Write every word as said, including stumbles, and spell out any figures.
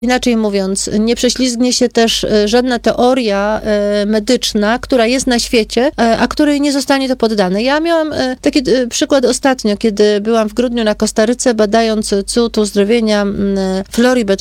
Inaczej mówiąc, nie prześlizgnie się też żadna teoria medyczna, która jest na świecie, a której nie zostanie to poddane. Ja miałam taki przykład ostatnio, kiedy byłam w grudniu na Kostaryce, badając cud uzdrowienia Floribet